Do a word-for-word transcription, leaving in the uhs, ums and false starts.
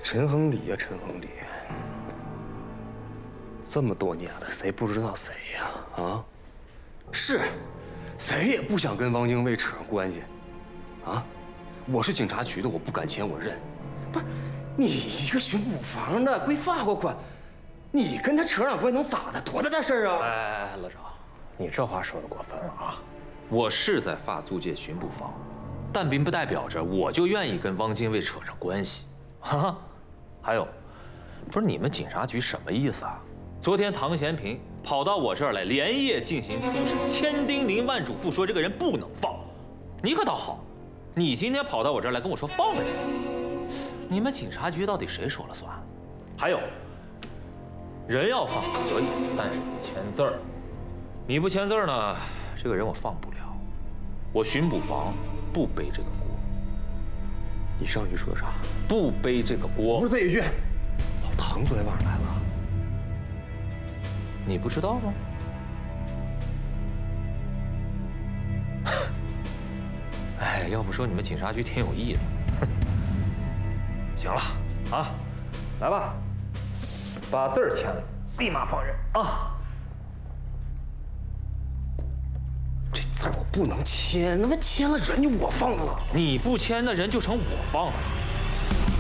陈亨利呀，陈亨利，这么多年了，谁不知道谁呀？啊，是，谁也不想跟汪精卫扯上关系，啊，我是警察局的，我不敢签，我认。不是，你一个巡捕房的，归法国管，你跟他扯上关系能咋的？多大点事儿啊！ 哎哎哎，乐长，你这话说的过分了啊！我是在法租界巡捕房，但并不代表着我就愿意跟汪精卫扯上关系，哈。还有，不是你们警察局什么意思啊？昨天唐贤平跑到我这儿来，连夜进行突审，千叮咛万嘱咐说这个人不能放。你可倒好，你今天跑到我这儿来跟我说放了你，你们警察局到底谁说了算？还有，人要放可以，但是得签字儿。你不签字儿呢，这个人我放不了。我巡捕房不背这个锅。 你上句说啥？ 不背这个锅。 不是这一句。老唐昨天晚上来了， 你不知道吗？哎，要不说你们警察局挺有意思。行了啊，来吧，把字儿签了，立马放人啊！ 这字儿我不能签，那么签了人就我放的了。 你不签，那人就成我放的了。